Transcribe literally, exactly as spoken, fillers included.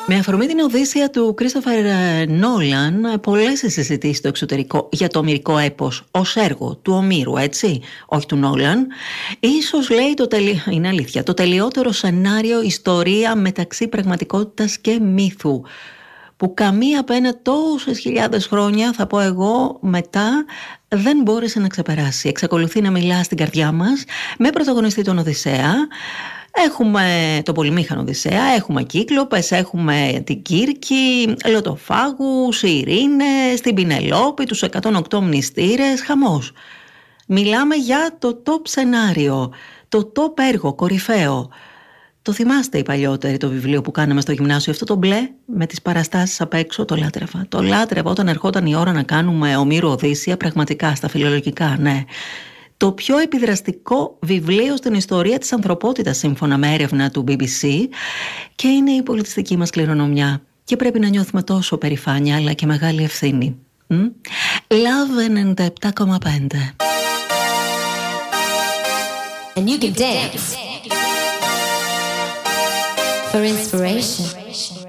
Με αφορμή την Οδύσσεια του Κρίστοφερ Νόλαν, πολλές συζητήσεις στο εξωτερικό για το ομηρικό έπος ως έργο του Ομήρου, έτσι, όχι του Νόλαν. Ίσως, λέει, το τελει... είναι αλήθεια, το τελειότερο σενάριο ιστορία μεταξύ πραγματικότητας και μύθου, που καμία πένα τόσες χιλιάδες χρόνια, θα πω εγώ, μετά δεν μπόρεσε να ξεπεράσει. Εξακολουθεί να μιλά στην καρδιά μας, με πρωταγωνιστή τον Οδυσσέα. Έχουμε το πολυμήχανο Οδυσσέα, έχουμε Κύκλοπες, έχουμε την Κύρκη, Λωτοφάγους, Ειρήνες, την Πινελόπη, τους εκατόν οκτώ μνηστήρες, χαμός. Μιλάμε για το top σενάριο, το top έργο, κορυφαίο. Το θυμάστε οι παλιότεροι το βιβλίο που κάναμε στο γυμνάσιο, αυτό το μπλε με τις παραστάσεις απ' έξω? Το λάτρευα. Το λάτρευα όταν ερχόταν η ώρα να κάνουμε Ομήρου Οδύσσεια, πραγματικά στα φιλολογικά, ναι. Το πιο επιδραστικό βιβλίο στην ιστορία της ανθρωπότητας, σύμφωνα με έρευνα του μπι μπι σι, και είναι η πολιτιστική μας κληρονομιά. Και πρέπει να νιώθουμε τόσο περηφάνεια, αλλά και μεγάλη ευθύνη. Μ? Love ενενήντα επτά κόμμα πέντε. And you can dance for inspiration.